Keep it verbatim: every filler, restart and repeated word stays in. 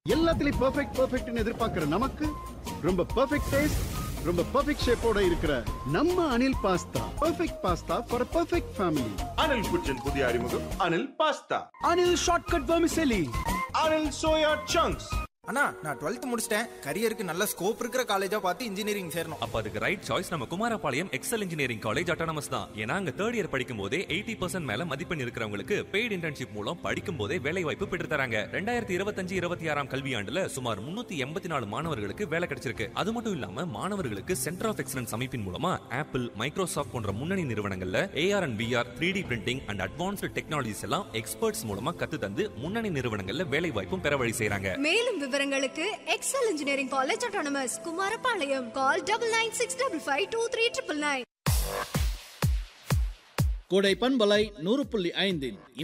எல்லாத்துலயும் பெர்ஃபெக்ட் பெர்ஃபெக்ட்னு எதிர்பார்க்கிற நமக்கு ரொம்ப பெர்ஃபெக்ட் டேஸ்ட், ரொம்ப பெர்ஃபெக்ட் ஷேப்போட இருக்கிற நம்ம Anil pasta perfect pasta for perfect family. Anil குச்சின் புதிய அறிமுகம் Anil pasta. Anil shortcut vermicelli. Anil soya chunks. அண்ணா, நான் டுவெல்த் முடிச்சிட்டேன். கரியருக்கு நல்ல ஸ்கோப் இருக்கிற காலேஜா பார்த்து இன்ஜினியரிங் சேரணும். அப்ப அதுக்கு ரைட் சாய்ஸ் நம்ம Kumarapalayam XL engineering college autonomous தான். ஏன்னா அங்க தேர்ட் இயர் படிக்கும் போதே எயிட்டி பர்சன்ட் மேல மதிப்பெண் இருக்கிறவங்களுக்கு பெய்டு இன்டர்ன்ஷிப் மூலம் படிக்கும் போதே வேலை வாய்ப்பு பெற்று தராங்க. ரெண்டாயிரத்தி இருபத்தஞ்சு இருபத்தி ஆறாம் கல்வியாண்டுல சுமார் முன்னூத்தி எண்பத்தி நாலு மாணவர்களுக்கு வேலை கிடைச்சிருக்கு. அது மட்டும் இல்லாம மாணவர்களுக்கு சென்டர் ஆஃப் எக்ஸலன்ஸ் அமைப்பின் மூலமா ஆப்பிள், மைக்ரோசாஃப்ட் போன்ற முன்னணி நிறுவனங்கள்ல AR and VR, three D printing and advanced technologies எல்லாம் எக்ஸ்பர்ட்ஸ் மூலமா கத்து தந்து முன்னணி நிறுவனங்கள்ல வேலை வாய்ப்பும் பெற வழி செய்றாங்க. மேலும் விவரங்களுக்கு XL engineering college autonomous Kumarapalayam. Call double nine six double five two three triple nine. கோடை பண்பலை நூறு புள்ளி ஐந்தில்